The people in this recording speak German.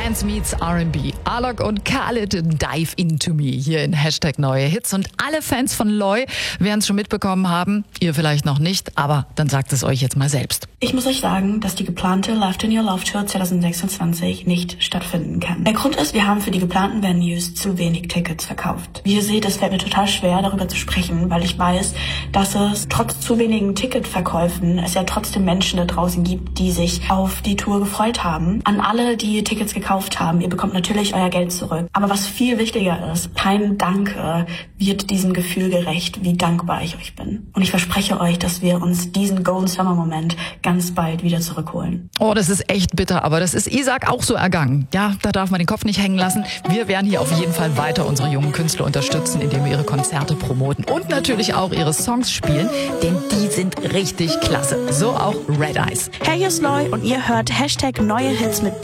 Dance meets R&B. Alok und Khalid Dive Into Me hier in Hashtag Neue Hits. Und alle Fans von Loy werden es schon mitbekommen haben. Ihr vielleicht noch nicht, aber dann sagt es euch jetzt mal selbst. Ich muss euch sagen, dass die geplante Live in Your Love Tour 2026 nicht stattfinden kann. Der Grund ist, wir haben für die geplanten Venues zu wenig Tickets verkauft. Wie ihr seht, es fällt mir total schwer, darüber zu sprechen, weil ich weiß, dass es trotz zu wenigen Ticketverkäufen es ja trotzdem Menschen da draußen gibt, die sich auf die Tour gefreut haben. An alle, die Tickets gekauft haben, ihr bekommt natürlich euer Geld zurück. Aber was viel wichtiger ist, kein Danke wird diesem Gefühl gerecht, wie dankbar ich euch bin. Und ich verspreche euch, dass wir uns diesen Golden Summer Moment ganz bald wieder zurückholen. Oh, das ist echt bitter, aber das ist Isaac auch so ergangen. Ja, da darf man den Kopf nicht hängen lassen. Wir werden hier auf jeden Fall weiter unsere jungen Künstler unterstützen, indem wir ihre Konzerte promoten und natürlich auch ihre Songs spielen, denn die sind richtig klasse. So auch Red Eyes. Hey, hier ist Loy und ihr hört Hashtag Neue Hits mit